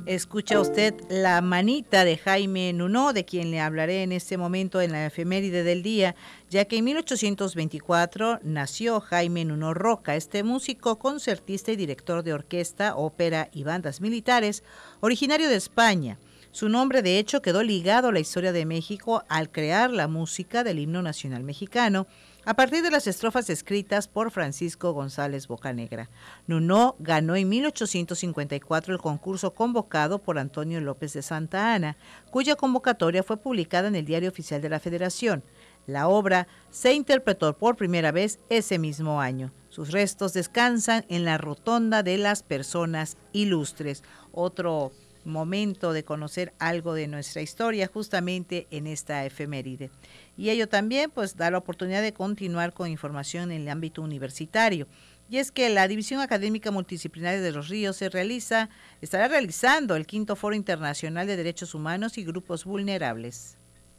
Escucha usted La manita de Jaime Nuno, de quien le hablaré en este momento en la efeméride del día, ya que en 1824 nació Jaime Nuno Roca, este músico, concertista y director de orquesta, ópera y bandas militares, originario de España. Su nombre, de hecho, quedó ligado a la historia de México al crear la música del himno nacional mexicano, a partir de las estrofas escritas por Francisco González Bocanegra. Nuno ganó en 1854 el concurso convocado por Antonio López de Santa Anna, cuya convocatoria fue publicada en el Diario Oficial de la Federación. La obra se interpretó por primera vez ese mismo año. Sus restos descansan en la Rotonda de las Personas Ilustres. Otro momento de conocer algo de nuestra historia justamente en esta efeméride. Y ello también pues da la oportunidad de continuar con información en el ámbito universitario. Y es que la División Académica Multidisciplinaria de Los Ríos estará realizando el 5º Foro Internacional de Derechos Humanos y Grupos Vulnerables.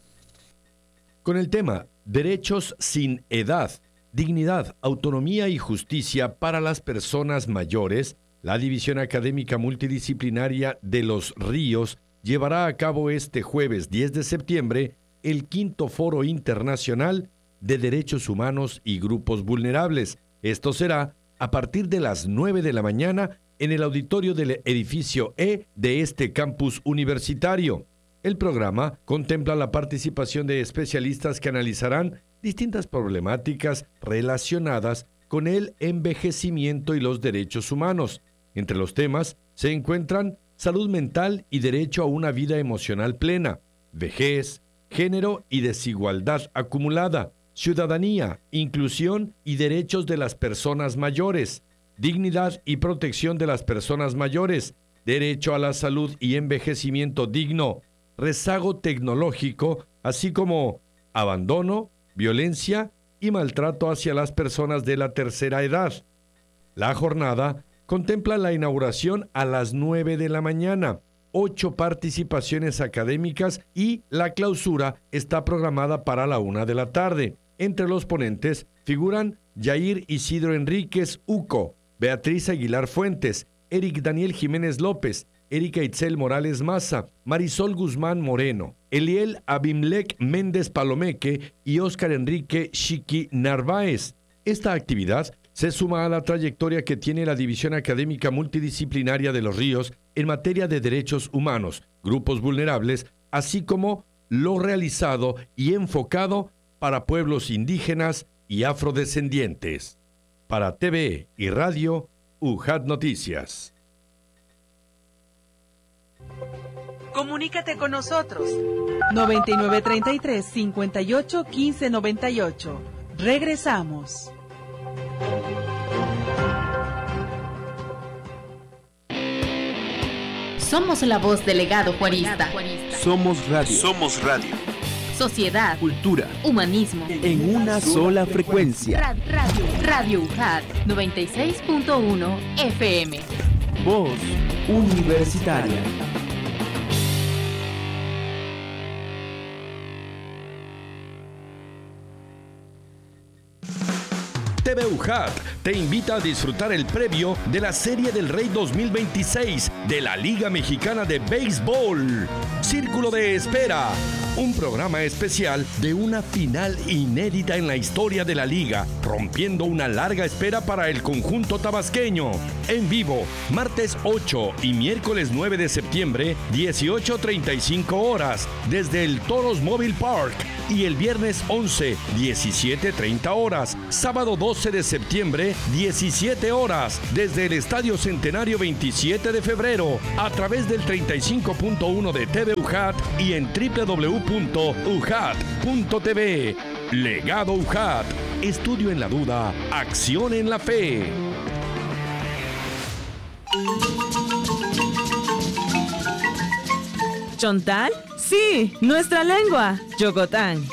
Con el tema Derechos sin edad, dignidad, autonomía y justicia para las personas mayores, la División Académica Multidisciplinaria de Los Ríos llevará a cabo este jueves 10 de septiembre el 5º Foro Internacional de Derechos Humanos y Grupos Vulnerables. Esto será a partir de las 9 de la mañana en el auditorio del edificio E de este campus universitario. El programa contempla la participación de especialistas que analizarán distintas problemáticas relacionadas con el envejecimiento y los derechos humanos. Entre los temas se encuentran salud mental y derecho a una vida emocional plena, vejez, género y desigualdad acumulada, ciudadanía, inclusión y derechos de las personas mayores, dignidad y protección de las personas mayores, derecho a la salud y envejecimiento digno, rezago tecnológico, así como abandono, violencia y maltrato hacia las personas de la tercera edad. La jornada contempla la inauguración a las 9 de la mañana, 8 participaciones académicas y la clausura está programada para la 1 de la tarde. Entre los ponentes figuran Yair Isidro Enríquez Uco, Beatriz Aguilar Fuentes, Eric Daniel Jiménez López, Erika Itzel Morales Maza, Marisol Guzmán Moreno, Eliel Abimlec Méndez Palomeque y Óscar Enrique Chiqui Narváez. Esta actividad se suma a la trayectoria que tiene la División Académica Multidisciplinaria de Los Ríos en materia de derechos humanos, grupos vulnerables, así como lo realizado y enfocado para pueblos indígenas y afrodescendientes. Para TV y Radio, UJAT Noticias. Comunícate con nosotros. 9933-581598. Regresamos. Somos la voz del legado juarista. Somos radio. Somos radio. Sociedad, cultura, humanismo. En una sola frecuencia. Radio UJAT 96.1 FM. Voz universitaria. TV UJAT te invita a disfrutar el previo de la Serie del Rey 2026 de la Liga Mexicana de Béisbol. Círculo de Espera, un programa especial de una final inédita en la historia de la liga, rompiendo una larga espera para el conjunto tabasqueño. En vivo, martes 8 y miércoles 9 de septiembre, 18:35 horas, desde el Toros Mobile Park, y el viernes 11, 17:30 horas, sábado 12 de septiembre, 17 horas, desde el Estadio Centenario 27 de febrero, a través del 35.1 de TV UJAT y en www.ujat.tv. Legado UJAT, estudio en la duda, acción en la fe. ¿Chontal? Sí, nuestra lengua, Yogotán.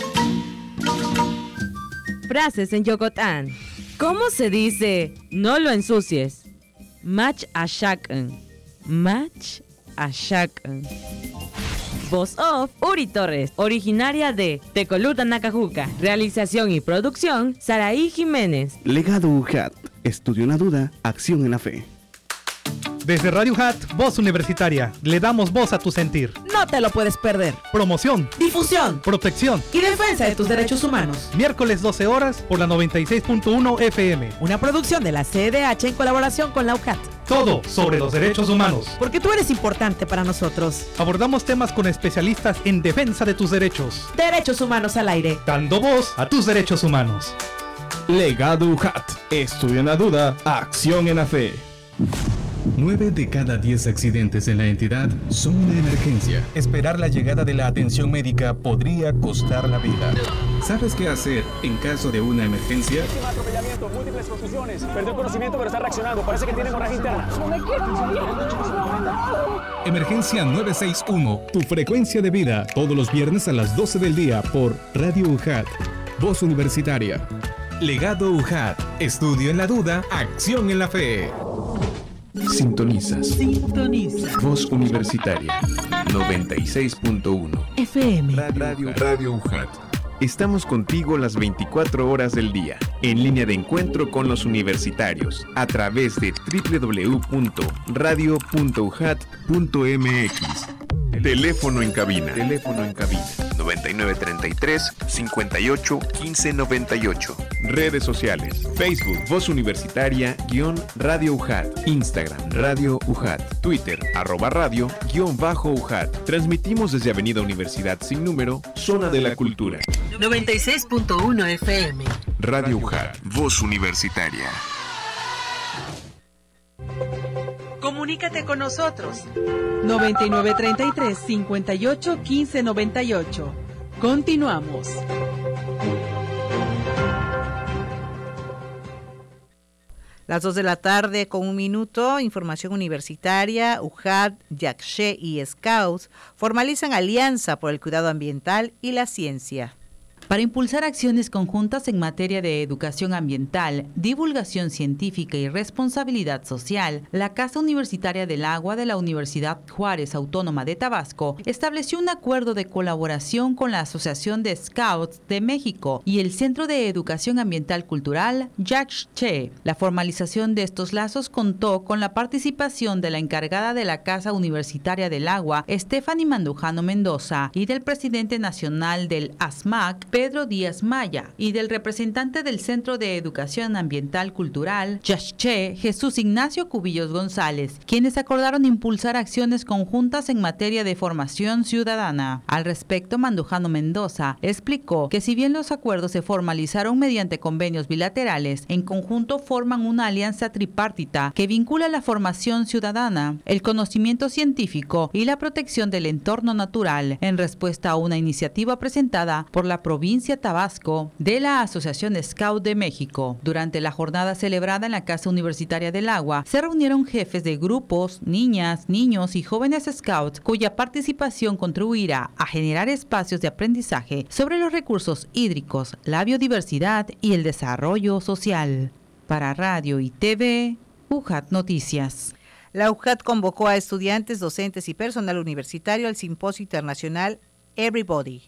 Frases en Yogotán. ¿Cómo se dice no lo ensucies? Mach ashakan. Mach ashakan. Voz off, Uri Torres, originaria de Tecoluta, Nacajuca. Realización y producción, Saraí Jiménez. Legado UJAT, estudio en la duda, acción en la fe. Desde Radio Hat, Voz Universitaria, le damos voz a tu sentir. No te lo puedes perder. Promoción, Difusión, protección y defensa de tus derechos humanos. Miércoles 12 horas por la 96.1 FM. Una producción de la CDH en colaboración con la UJAT. Todo sobre los derechos humanos. Porque tú eres importante para nosotros. Abordamos temas con especialistas en defensa de tus derechos. Derechos humanos al aire. Dando voz a tus derechos humanos. Legado UJAT. Estudio en la duda, acción en la fe. 9 de cada 10 accidentes en la entidad son una emergencia. Esperar la llegada de la atención médica podría costar la vida. ¿Sabes qué hacer en caso de una emergencia? Atropellamiento, múltiples contusiones. Perdió conocimiento pero está reaccionando. Parece que tiene hemorragia interna. Emergencia 961. Tu frecuencia de vida. Todos los viernes a las 12 del día por Radio UJAT. Voz Universitaria. Legado UJAT. Estudio en la duda, acción en la fe. Sintonizas. Sintoniza. Voz Universitaria 96.1 FM. Radio UJAT. Estamos contigo las 24 horas del día, en línea de encuentro con los universitarios, a través de www.radio.ujat.mx. Teléfono en cabina. 9933-581598. Redes sociales. Facebook, Voz Universitaria-Radio UJAT. Instagram, Radio UJAT. Twitter, @radio_UJAT. Transmitimos desde Avenida Universidad Sin Número, Zona de la Cultura. 96.1 FM. Radio UJAT, Voz Universitaria. Comunícate con nosotros. 9933-581598. Continuamos. Las 2 de la tarde con 1 minuto, información universitaria. UJAT, Yakshe y Scouts formalizan alianza por el cuidado ambiental y la ciencia. Para impulsar acciones conjuntas en materia de educación ambiental, divulgación científica y responsabilidad social, la Casa Universitaria del Agua de la Universidad Juárez Autónoma de Tabasco estableció un acuerdo de colaboración con la Asociación de Scouts de México y el Centro de Educación Ambiental Cultural, Yakshe. La formalización de estos lazos contó con la participación de la encargada de la Casa Universitaria del Agua, Stephanie Mandujano Mendoza, y del presidente nacional del ASMAC, Pedro Díaz Maya, y del representante del Centro de Educación Ambiental Cultural, Yakshe, Jesús Ignacio Cubillos González, quienes acordaron impulsar acciones conjuntas en materia de formación ciudadana. Al respecto, Mandujano Mendoza explicó que si bien los acuerdos se formalizaron mediante convenios bilaterales, en conjunto forman una alianza tripartita que vincula la formación ciudadana, el conocimiento científico y la protección del entorno natural, en respuesta a una iniciativa presentada por la provincia Tabasco de la Asociación Scout de México. Durante la jornada celebrada en la Casa Universitaria del Agua, se reunieron jefes de grupos, niñas, niños y jóvenes scouts, cuya participación contribuirá a generar espacios de aprendizaje sobre los recursos hídricos, la biodiversidad y el desarrollo social. Para Radio y TV, UJAT Noticias. La UJAT convocó a estudiantes, docentes y personal universitario al Simposio Internacional Everybody,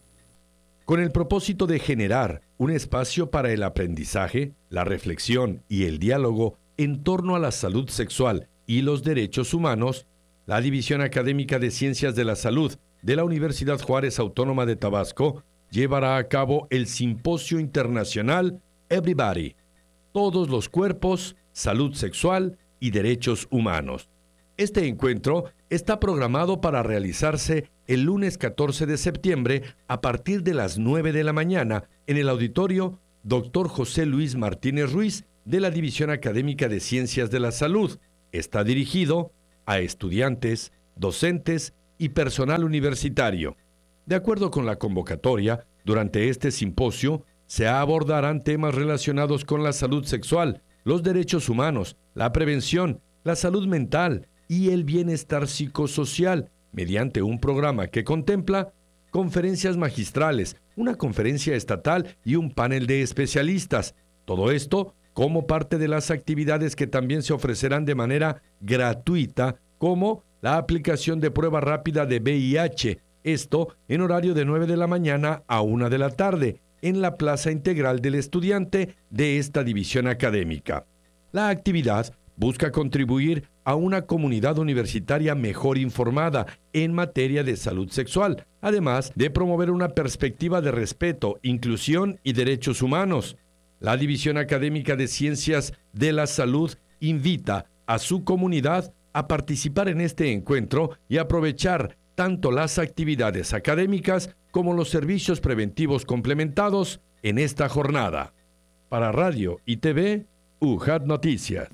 con el propósito de generar un espacio para el aprendizaje, la reflexión y el diálogo en torno a la salud sexual y los derechos humanos. La División Académica de Ciencias de la Salud de la Universidad Juárez Autónoma de Tabasco llevará a cabo el Simposio Internacional Everybody, Todos los Cuerpos, Salud Sexual y Derechos Humanos. Este encuentro está programado para realizarse el lunes 14 de septiembre a partir de las 9 de la mañana en el auditorio Dr. José Luis Martínez Ruiz de la División Académica de Ciencias de la Salud. Está dirigido a estudiantes, docentes y personal universitario. De acuerdo con la convocatoria, durante este simposio se abordarán temas relacionados con la salud sexual, los derechos humanos, la prevención, la salud mental y el bienestar psicosocial, mediante un programa que contempla conferencias magistrales, una conferencia estatal y un panel de especialistas. Todo esto como parte de las actividades que también se ofrecerán de manera gratuita, como la aplicación de prueba rápida de VIH, esto en horario de 9 de la mañana a 1 de la tarde, en la Plaza Integral del Estudiante de esta división académica. La actividad busca contribuir a una comunidad universitaria mejor informada en materia de salud sexual, además de promover una perspectiva de respeto, inclusión y derechos humanos. La División Académica de Ciencias de la Salud invita a su comunidad a participar en este encuentro y aprovechar tanto las actividades académicas como los servicios preventivos complementados en esta jornada. Para Radio y TV, UJAT Noticias.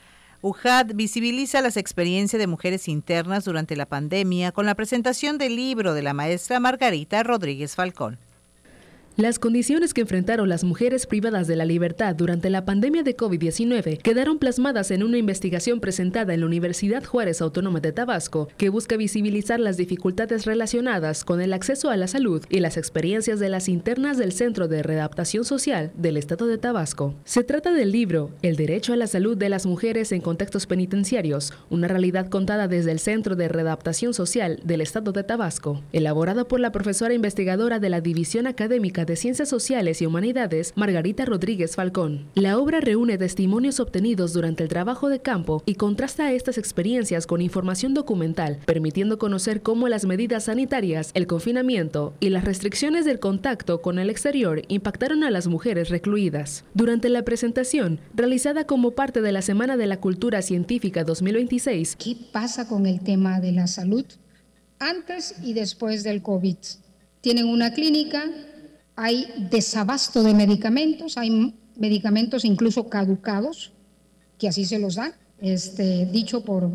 UJAT visibiliza las experiencias de mujeres internas durante la pandemia con la presentación del libro de la maestra Margarita Rodríguez Falcón. Las condiciones que enfrentaron las mujeres privadas de la libertad durante la pandemia de COVID-19 quedaron plasmadas en una investigación presentada en la Universidad Juárez Autónoma de Tabasco, que busca visibilizar las dificultades relacionadas con el acceso a la salud y las experiencias de las internas del Centro de Readaptación Social del Estado de Tabasco. Se trata del libro El derecho a la salud de las mujeres en contextos penitenciarios, una realidad contada desde el Centro de Readaptación Social del Estado de Tabasco, elaborado por la profesora investigadora de la División Académica de Ciencias Sociales y Humanidades, Margarita Rodríguez Falcón. La obra reúne testimonios obtenidos durante el trabajo de campo y contrasta estas experiencias con información documental, permitiendo conocer cómo las medidas sanitarias, el confinamiento y las restricciones del contacto con el exterior impactaron a las mujeres recluidas. Durante la presentación, realizada como parte de la Semana de la Cultura Científica 2026, ¿qué pasa con el tema de la salud antes y después del COVID? Tienen una clínica. Hay desabasto de medicamentos, hay medicamentos incluso caducados, que así se los da, dicho por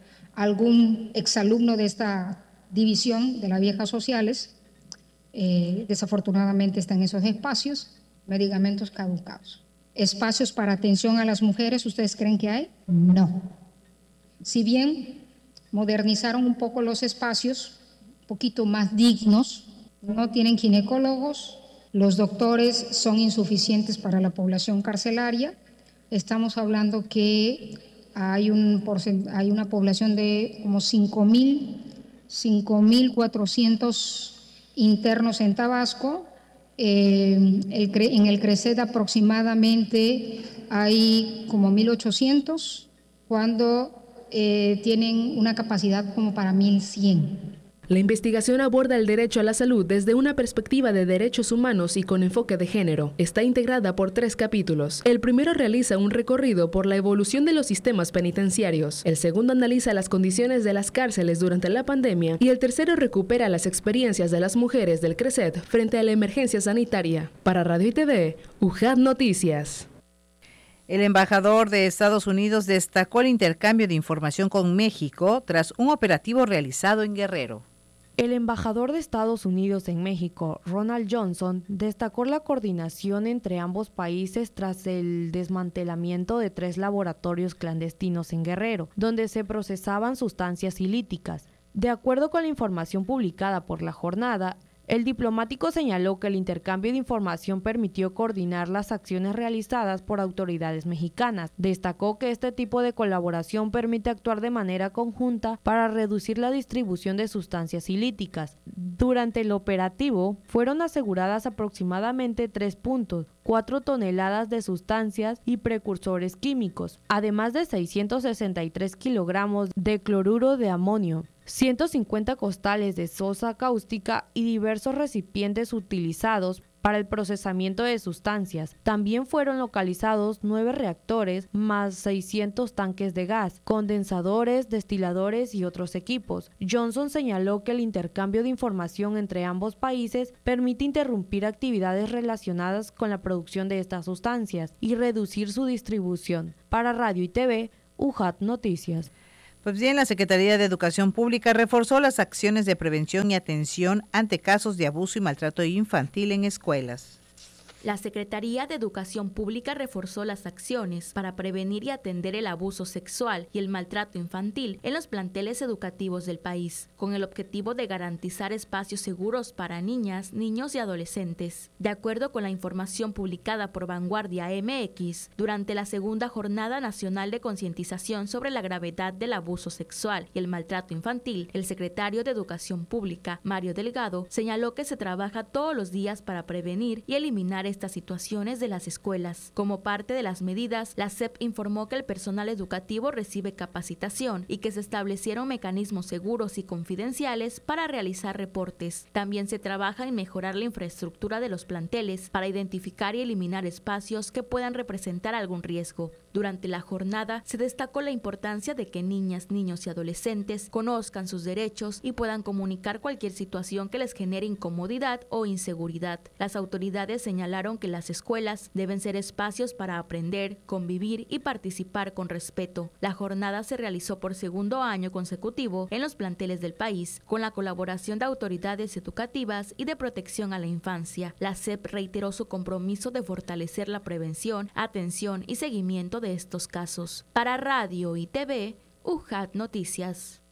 algún exalumno de esta división de las viejas sociales. Desafortunadamente están esos espacios, medicamentos caducados. ¿Espacios para atención a las mujeres ustedes creen que hay? No. Si bien modernizaron un poco los espacios, un poquito más dignos, no tienen ginecólogos. Los doctores son insuficientes para la población carcelaria. Estamos hablando que hay una población de como 5.400 internos en Tabasco. En el CRECED aproximadamente hay como 1.800, cuando tienen una capacidad como para 1.100. La investigación aborda el derecho a la salud desde una perspectiva de derechos humanos y con enfoque de género. Está integrada por 3 capítulos. El primero realiza un recorrido por la evolución de los sistemas penitenciarios. El segundo analiza las condiciones de las cárceles durante la pandemia. Y el tercero recupera las experiencias de las mujeres del CRECED frente a la emergencia sanitaria. Para Radio y TV, UJAT Noticias. El embajador de Estados Unidos destacó el intercambio de información con México tras un operativo realizado en Guerrero. El embajador de Estados Unidos en México, Ronald Johnson, destacó la coordinación entre ambos países tras el desmantelamiento de 3 laboratorios clandestinos en Guerrero, donde se procesaban sustancias ilícitas. De acuerdo con la información publicada por La Jornada, el diplomático señaló que el intercambio de información permitió coordinar las acciones realizadas por autoridades mexicanas. Destacó que este tipo de colaboración permite actuar de manera conjunta para reducir la distribución de sustancias ilícitas. Durante el operativo, fueron aseguradas aproximadamente 3.4 toneladas de sustancias y precursores químicos, además de 663 kilogramos de cloruro de amonio, 150 costales de sosa cáustica y diversos recipientes utilizados para el procesamiento de sustancias. También fueron localizados 9 reactores más 600 tanques de gas, condensadores, destiladores y otros equipos. Johnson señaló que el intercambio de información entre ambos países permite interrumpir actividades relacionadas con la producción de estas sustancias y reducir su distribución. Para Radio y TV, UJAT Noticias. Pues bien, la Secretaría de Educación Pública reforzó las acciones de prevención y atención ante casos de abuso y maltrato infantil en escuelas. La Secretaría de Educación Pública reforzó las acciones para prevenir y atender el abuso sexual y el maltrato infantil en los planteles educativos del país, con el objetivo de garantizar espacios seguros para niñas, niños y adolescentes. De acuerdo con la información publicada por Vanguardia MX, durante la segunda Jornada Nacional de Concientización sobre la Gravedad del Abuso Sexual y el Maltrato Infantil, el secretario de Educación Pública, Mario Delgado, señaló que se trabaja todos los días para prevenir y eliminar estas situaciones de las escuelas. Como parte de las medidas, la SEP informó que el personal educativo recibe capacitación y que se establecieron mecanismos seguros y confidenciales para realizar reportes. También se trabaja en mejorar la infraestructura de los planteles para identificar y eliminar espacios que puedan representar algún riesgo. Durante la jornada se destacó la importancia de que niñas, niños y adolescentes conozcan sus derechos y puedan comunicar cualquier situación que les genere incomodidad o inseguridad. Las autoridades señalaron que las escuelas deben ser espacios para aprender, convivir y participar con respeto. La jornada se realizó por segundo año consecutivo en los planteles del país, con la colaboración de autoridades educativas y de protección a la infancia. La SEP reiteró su compromiso de fortalecer la prevención, atención y seguimiento de estos casos. Para Radio y TV, UJAT Noticias.